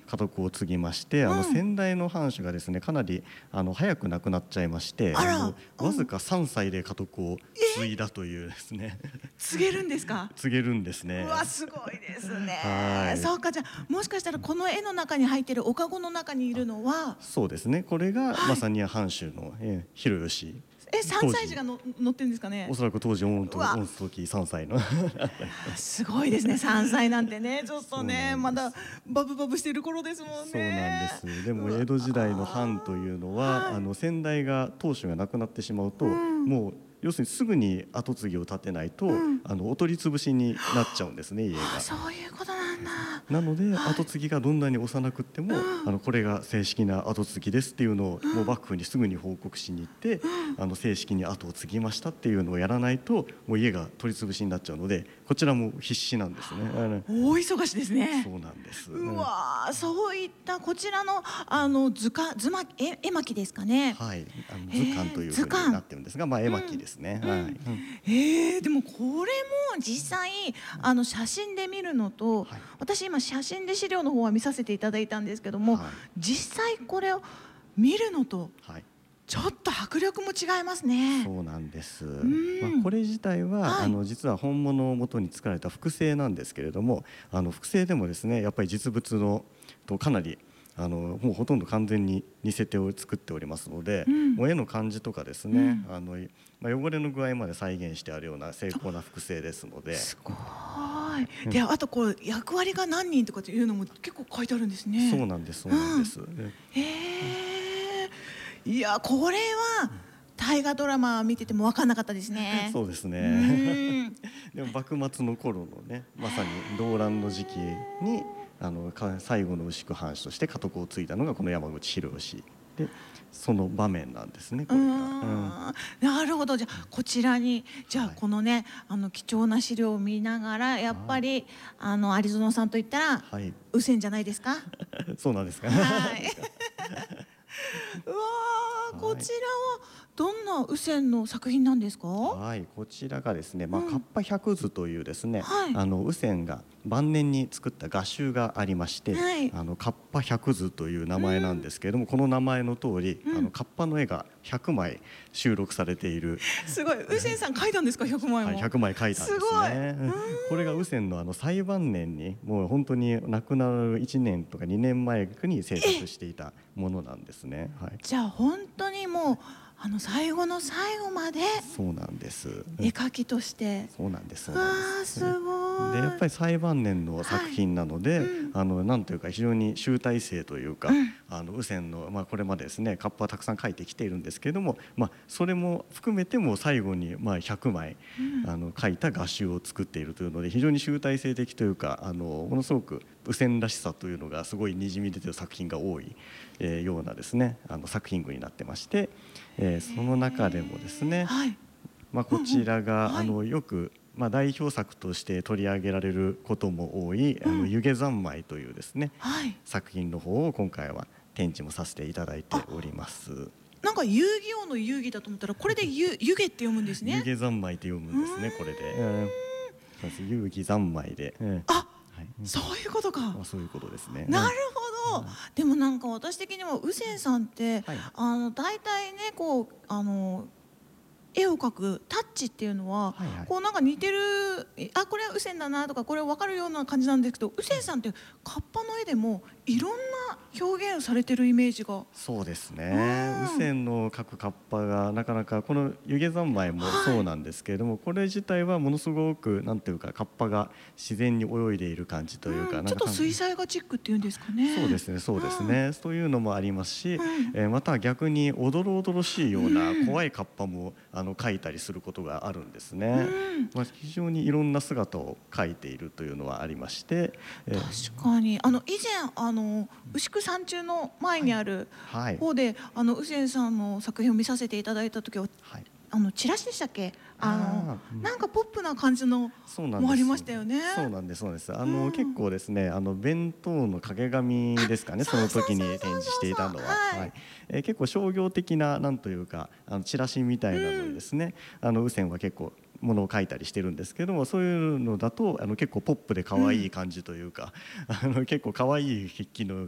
家督を継ぎまして、先代の藩主がですねかなり早く亡くなっちゃいまして、わずか3歳で家督を継いだというですね継げるんですか？ 継げるんですね。 うわ、すごいですね。そうか、じゃあもしかしたらこの絵の中に入っているお籠の中にいるのは、 そうですね、これがまさに藩主の広吉。 3歳児が乗ってるんですかね。 おそらく当時御時3歳のすごいですね、3歳なんてね、ちょっとねまだバブバブしてる頃ですもんね。 そうなんです。でも江戸時代の藩というのは先代が当主が亡くなってしまうと、もう要するにすぐに跡継ぎを立てないと、お取り潰しになっちゃうんですね、家が。 そういうことなんだ。 なので跡継ぎがどんなに幼くっても、これが正式な跡継ぎですっていうのをもう幕府にすぐに報告しに行って、正式に跡を継ぎましたっていうのをやらないともう家が取り潰しになっちゃうので、こちらも必死なんですね。 大忙しですね。 そうなんです。 うわ、そういったこちらの絵巻ですかね。 はい、図鑑というふうになってるんですが、絵巻ですね。 でもこれも実際写真で見るのと、私今写真で資料の方は見させていただいたんですけども、実際これを見るのとちょっと迫力も違いますね。 そうなんです。これ自体は、実は本物を元に作られた複製なんですけれども、複製でもですねやっぱり実物のとかなりもうほとんど完全に似せて作っておりますので、もう絵の感じとかですね、汚れの具合まで再現してあるような精巧な複製ですので。 すごい。で、あとこう役割が何人とかっていうのも結構書いてあるんですね。 そうなんです、そうなんです。 いや、これは大河ドラマ見てても分かんなかったですね。 そうですね。でも幕末の頃のね、まさに動乱の時期に最後の牛久藩主として家督を継いだのがこの山口博義で、その場面なんですね、これが。 なるほど。じゃあこちらに、じゃあこのね貴重な資料を見ながら、やっぱり有園さんといったら右遷じゃないですか？ そうなんですか。 うわー、こちらはどんな右遷の作品なんですか？ こちらがですね、河童百図というですね、右遷が晩年に作った画集がありまして、河童百図という名前なんですけれども、この名前の通り河童の絵が100枚収録されている。 すごい。右遷さん描いたんですか？100枚も。 100枚描いたんですね。これが右遷の最晩年に、もう本当に亡くなる1年とか2年前に制作していたものなんですね。 じゃあ本当にもう最後の最後までそうなんです。 絵描きとして。 そうなんです。 すごい。 でやっぱり最晩年の作品なので、なんというか非常に集大成というか、右遷のこれまでですね河童はたくさん描いてきているんですけれども、それも含めても最後に100枚描いた画集を作っているというので、非常に集大成的というかものすごく右遷らしさというのがすごいにじみ出ている作品が多いようなですね作品群になってまして、その中でもですね、こちらがよく代表作として取り上げられることも多い湯気三昧というですね、作品の方を今回は展示もさせていただいております。 なんか遊戯王の遊戯だと思ったら、これで湯気って読むんですね。 湯気三昧って読むんですね、これで。遊戯三昧で。 そういうことか。 そういうことですね。 なるほど。でもなんか私的にも右遷さんって大体ねこう絵を描くタッチっていうのはこうなんか似てる、これは右遷だなとかこれ分かるような感じなんですけど、右遷さんって河童の絵でもいろんな表現されてるイメージが。 そうですね。右遷の描く河童がなかなか、この湯気三昧もそうなんですけれども、これ自体はものすごくなんていうか河童が自然に泳いでいる感じというか、 ちょっと水彩画チックっていうんですかね。 そうですね、そうですね。そういうのもありますし、また逆におどろおどろしいような怖い河童も描いたりすることがあるんですね。非常にいろんな姿を描いているというのはありまして、 確かに以前牛久山中の前にある方で右遷さんの作品を見させていただいた時は、チラシでしたっけ、なんかポップな感じのもありましたよね。 そうなんです、そうです。結構ですね弁当の掛け紙ですかね、その時に展示していたのは結構商業的ななんというかチラシみたいなのにですね、右遷は結構ものを書いたりしてるんですけども、そういうのだと結構ポップで可愛い感じというか、結構可愛い筆記の